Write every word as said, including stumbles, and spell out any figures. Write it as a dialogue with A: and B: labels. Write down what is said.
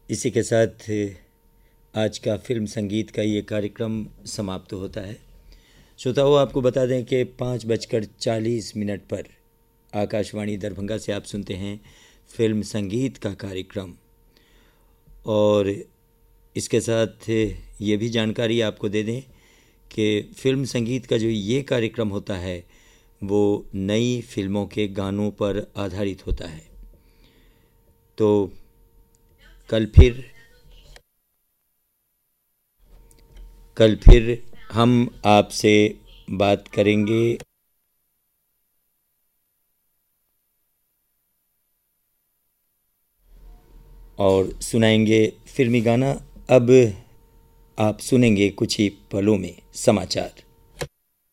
A: इसी के साथ आज का फिल्म संगीत का ये कार्यक्रम समाप्त होता है। श्रोताओं, आपको बता दें कि पाँच बजकर चालीस मिनट पर आकाशवाणी दरभंगा से आप सुनते हैं फिल्म संगीत का कार्यक्रम। और इसके साथ ये भी जानकारी आपको दे दें कि फिल्म संगीत का जो ये कार्यक्रम होता है वो नई फिल्मों के गानों पर आधारित होता है। तो कल फिर कल फिर हम आपसे बात करेंगे और सुनाएंगे फिल्मी गाना। अब आप सुनेंगे कुछ ही पलों में समाचार।